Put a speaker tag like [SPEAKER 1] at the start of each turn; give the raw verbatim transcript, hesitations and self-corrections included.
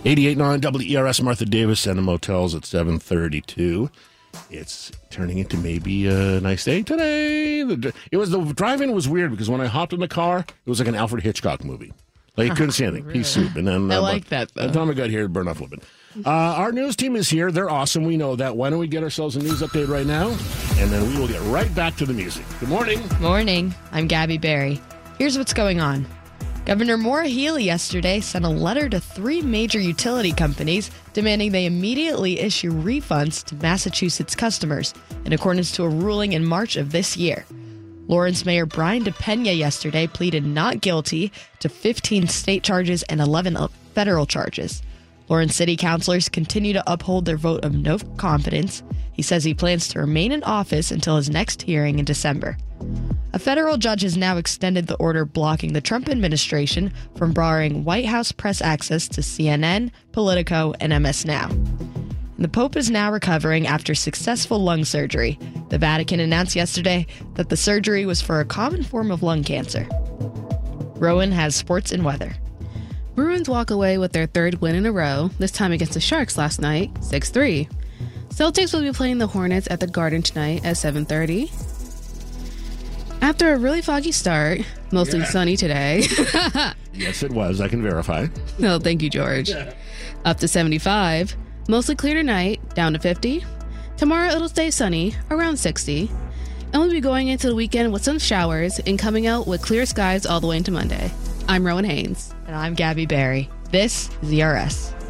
[SPEAKER 1] eighty-eight point nine W E R S, Martha Davis and the Motels at seven thirty-two. It's turning into maybe a nice day today. The, it was the drive-in was weird because when I hopped in the car, it was like an Alfred Hitchcock movie. Like you couldn't see anything. Really? Pea soup. And then
[SPEAKER 2] I
[SPEAKER 1] uh,
[SPEAKER 2] like that, though.
[SPEAKER 1] By the time I got here, it burned off a little bit. Uh, our news team is here. They're awesome. We know that. Why don't we get ourselves a news update right now? And then we will get right back to the music. Good morning.
[SPEAKER 2] Morning. I'm Gabby Berry. Here's what's going on. Governor Maura Healey yesterday sent a letter to three major utility companies demanding they immediately issue refunds to Massachusetts customers in accordance to a ruling in March of this year. Lawrence Mayor Brian DePena yesterday pleaded not guilty to fifteen state charges and eleven federal charges. Lawrence City councilors continue to uphold their vote of no confidence. He says he plans to remain in office until his next hearing in December. A federal judge has now extended the order blocking the Trump administration from borrowing White House press access to C N N, Politico, and M S Now. And the Pope is now recovering after successful lung surgery. The Vatican announced yesterday that the surgery was for a common form of lung cancer. Rowan has sports and weather.
[SPEAKER 3] Bruins walk away with their third win in a row, this time against the Sharks last night, six three. Celtics will be playing the Hornets at the Garden tonight at seven thirty. After a really foggy start, mostly yeah. sunny today.
[SPEAKER 1] Yes, it was. I can verify.
[SPEAKER 3] No, thank you, George. Yeah. Up to seventy-five. Mostly clear tonight, down to fifty. Tomorrow it'll stay sunny, around sixty. And we'll be going into the weekend with some showers and coming out with clear skies all the way into Monday. I'm Rowan Haynes.
[SPEAKER 2] And I'm Gabby Berry. This is E R S.